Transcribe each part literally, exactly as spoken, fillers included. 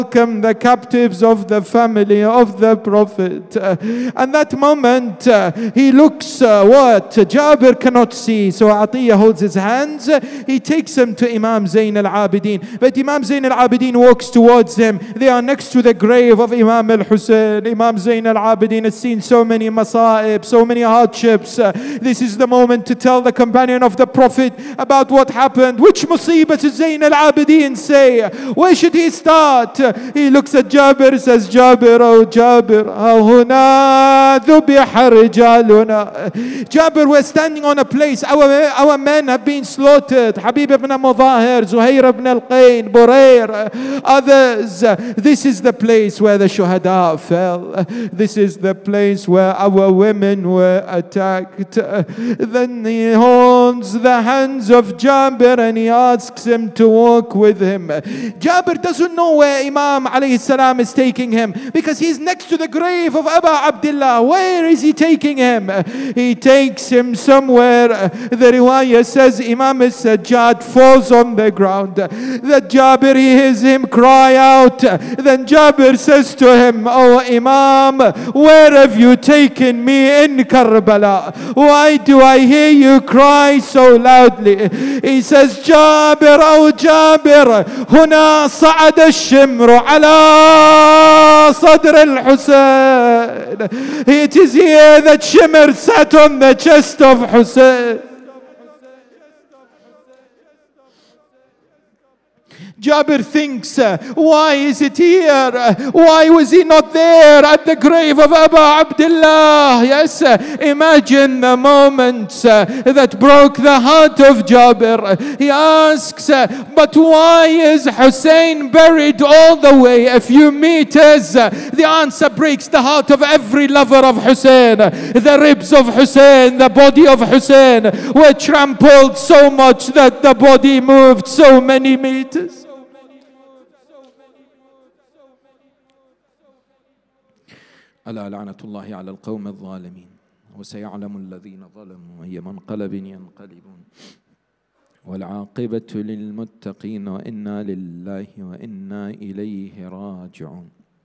welcome the captives of the family of the Prophet. Uh, and that moment, uh, he looks uh, what Jabir cannot see. So Atiyah holds his hands. Uh, he takes him to Imam Zayn al-Abidin. But Imam Zayn al-Abidin walks towards him. They are next to the grave of Imam al-Hussein. Imam Zayn al-Abidin has seen so many masa'ib, so many hardships. Uh, this is the moment to tell the companion of the Prophet about what happened. Which musibah does Zayn al-Abidin say? Where should he start? He looks at Jabir, says, Jabir, oh Jabir, هنا ذبح رجالنا. Jabir, we're standing on a place. Our, our men have been slaughtered. Habib ibn Mudahir, Zuhair ibn al-Qayn, Burair, others. This is the place where the shuhada fell. This is the place where our women were attacked. Then he holds the hands of Jabir and he asks him to walk with him. Jabir doesn't know where Imam alayhi salam is taking him, because he's next to the grave of Abu Abdullah. Where is he taking him? He takes him somewhere. The riwayah says Imam al-Sajjad falls on the ground. That Jabir hears him cry out. Then Jabir says to him, oh Imam, where have you taken me in Karbala? Why do I hear you cry so loudly? He says, Jabir, oh Jabir, هنا صعد الشمر على صدر الحسين. It is here that Shimr sat on the chest of Hussein. Jabir thinks, uh, why is it here? Uh, why was he not there at the grave of Abu Abdullah? Yes, uh, imagine the moments uh, that broke the heart of Jabir. He asks, uh, but why is Hussein buried all the way a few meters? Uh, the answer breaks the heart of every lover of Hussein. The ribs of Hussein, the body of Hussein were trampled so much that the body moved so many meters. ألا لعنة الله على القوم الظالمين وسيعلم الذين ظلموا أي منقلب ينقلبون والعاقبة للمتقين وإنا لله وإنا إليه راجعون.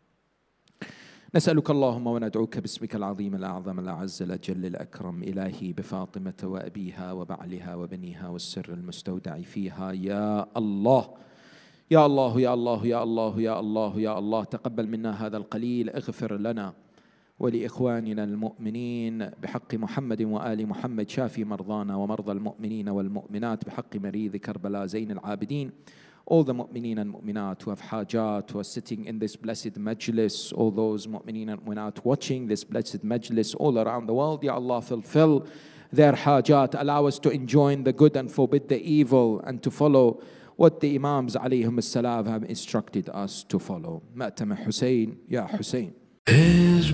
نسألك اللهم وندعوك باسمك العظيم الأعظم الأعز الأجل الأكرم إلهي بفاطمة وأبيها وبعلها وبنيها والسر المستودع فيها يا الله يا الله يا الله يا الله يا الله يا الله تقبل منا هذا القليل. اغفر لنا ولإخواننا المؤمنين بحق محمد وآل محمد. شافي مرضانا ومرضى المؤمنين والمؤمنات بحق مريض كربلاء زين العابدين. All the mu'mineen and mu'minat who have hajat, who are sitting in this blessed majlis, all those mu'mineen and mu'minat watching this blessed majlis all around the world, Ya Allah, fulfill their hajat. Allow us to enjoin the good and forbid the evil, and to follow what the Imams alayhim as-salam have instructed us to follow. Ma'tam Hussein, Ya Hussein.